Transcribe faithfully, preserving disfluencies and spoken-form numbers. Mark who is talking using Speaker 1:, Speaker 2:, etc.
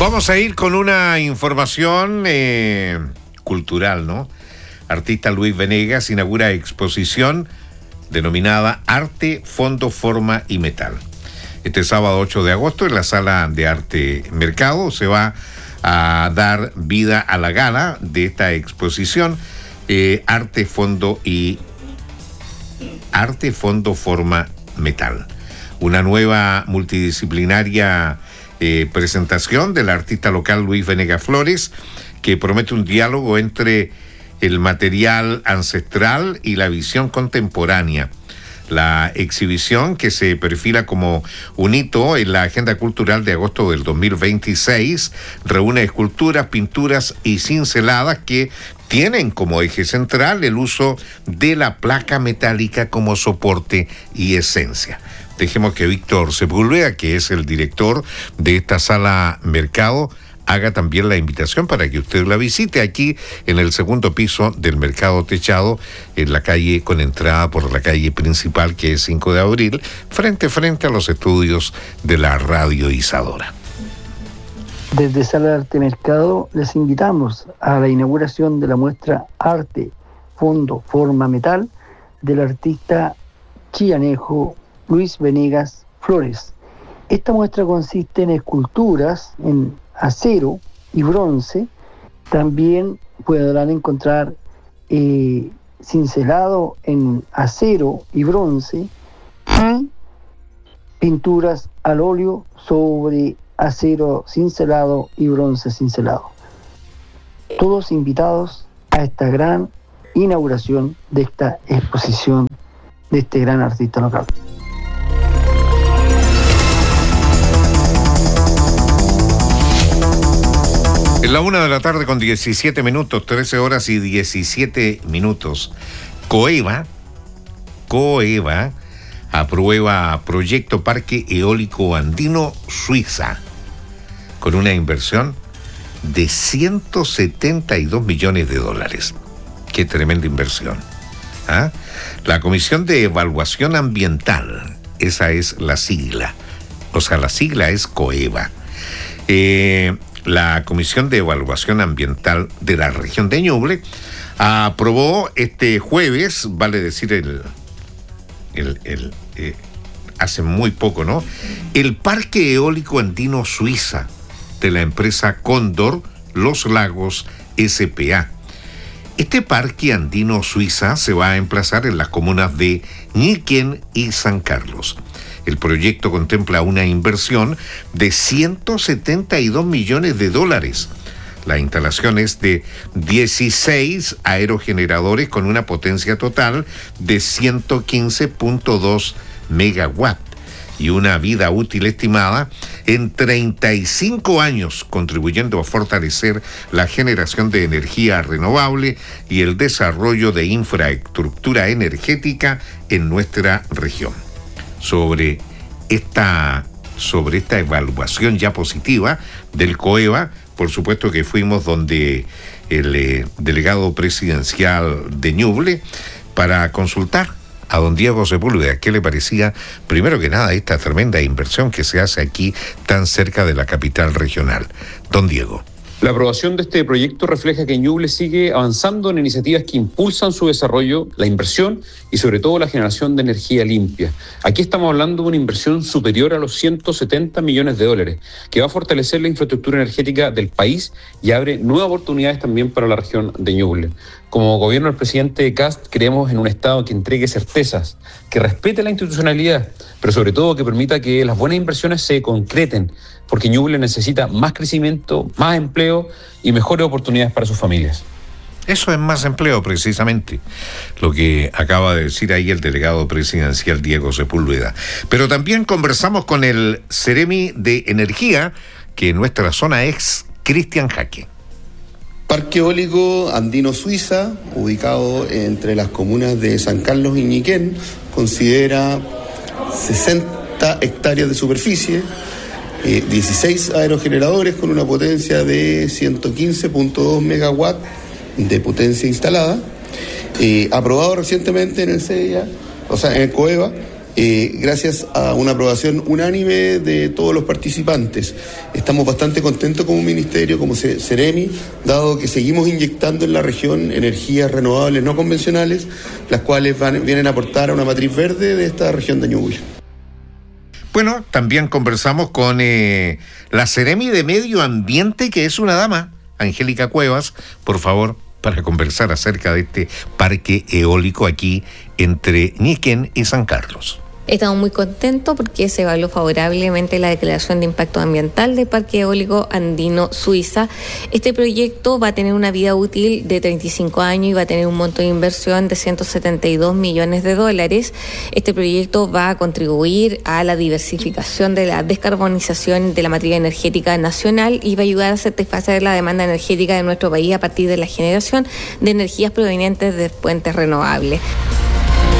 Speaker 1: Vamos a ir con una información eh, cultural, ¿no? Artista Luis Venegas inaugura exposición denominada Arte, Fondo, Forma y Metal. Este sábado ocho de agosto en la Sala de Arte Mercado se va a dar vida a la gala de esta exposición eh, Arte, Fondo y Arte, Fondo, Forma, Metal. Una nueva multidisciplinaria eh, presentación del artista local Luis Venegas Flores, que promete un diálogo entre el material ancestral y la visión contemporánea. La exhibición, que se perfila como un hito en la agenda cultural de agosto del dos mil veintiséis, reúne esculturas, pinturas y cinceladas que tienen como eje central el uso de la placa metálica como soporte y esencia. Dejemos que Víctor Sepúlveda, que es el director de esta sala mercado, haga también la invitación para que usted la visite aquí en el segundo piso del Mercado Techado, en la calle con entrada por la calle principal, que es cinco de abril, frente a frente a los estudios de la Radio Isadora.
Speaker 2: Desde Sala de Arte Mercado les invitamos a la inauguración de la muestra Arte, Fondo, Forma, Metal del artista chianejo Luis Venegas Flores. Esta muestra consiste en esculturas en acero y bronce. También podrán encontrar eh, cincelado en acero y bronce y pinturas al óleo sobre acero cincelado y bronce cincelado. Todos invitados a esta gran inauguración de esta exposición de este gran artista local.
Speaker 1: En la una de la tarde con diecisiete minutos, trece horas y diecisiete minutos. Coeva, Coeva aprueba proyecto Parque Eólico Andino Suiza con una inversión de ciento setenta y dos millones de dólares. Qué tremenda inversión. ¿Ah? La Comisión de Evaluación Ambiental, esa es la sigla. O sea, la sigla es Coeva. Eh... La Comisión de Evaluación Ambiental de la región de Ñuble aprobó este jueves, vale decir el, el, el eh, hace muy poco, ¿no? El Parque Eólico Andino Suiza de la empresa Cóndor Los Lagos S P A. Este Parque Andino Suiza se va a emplazar en las comunas de Ñiquén y San Carlos. El proyecto contempla una inversión de ciento setenta y dos millones de dólares. La instalación es de dieciséis aerogeneradores con una potencia total de ciento quince punto dos megawatts y una vida útil estimada en treinta y cinco años, contribuyendo a fortalecer la generación de energía renovable y el desarrollo de infraestructura energética en nuestra región. Sobre esta, sobre esta evaluación ya positiva del COEVA, por supuesto que fuimos donde el eh, delegado presidencial de Ñuble para consultar a don Diego Sepúlveda qué le parecía, primero que nada, esta tremenda inversión que se hace aquí tan cerca de la capital regional. Don Diego.
Speaker 3: La aprobación de este proyecto refleja que Ñuble sigue avanzando en iniciativas que impulsan su desarrollo, la inversión y sobre todo la generación de energía limpia. Aquí estamos hablando de una inversión superior a los ciento setenta millones de dólares, que va a fortalecer la infraestructura energética del país y abre nuevas oportunidades también para la región de Ñuble. Como gobierno del presidente Kast, creemos en un Estado que entregue certezas, que respete la institucionalidad, pero sobre todo que permita que las buenas inversiones se concreten, porque Ñuble necesita más crecimiento, más empleo y mejores oportunidades para sus familias.
Speaker 1: Eso es más empleo, precisamente, lo que acaba de decir ahí el delegado presidencial Diego Sepúlveda. Pero también conversamos con el Ceremi de Energía, que en nuestra zona es Cristian Jaque.
Speaker 4: Parque Eólico Andino Suiza, ubicado entre las comunas de San Carlos y Ñiquén, considera sesenta hectáreas de superficie, eh, dieciséis aerogeneradores con una potencia de ciento quince punto dos megawatts de potencia instalada, eh, aprobado recientemente en el C E I A, o sea, en el COEVA, eh, gracias a una aprobación unánime de todos los participantes. Estamos bastante contentos como ministerio, como Ceremi, dado que seguimos inyectando en la región energías renovables no convencionales, las cuales van, vienen a aportar a una matriz verde de esta región de Ñuble.
Speaker 1: Bueno, también conversamos con eh, la Ceremi de Medio Ambiente, que es una dama, Angélica Cuevas, por favor, para conversar acerca de este parque eólico aquí entre Ñiquén y San Carlos.
Speaker 5: Estamos muy contentos porque se evaluó favorablemente la declaración de impacto ambiental del Parque Eólico Andino Suiza. Este proyecto va a tener una vida útil de treinta y cinco años y va a tener un monto de inversión de ciento setenta y dos millones de dólares. Este proyecto va a contribuir a la diversificación de la descarbonización de la matriz energética nacional y va a ayudar a satisfacer la demanda energética de nuestro país a partir de la generación de energías provenientes de fuentes renovables.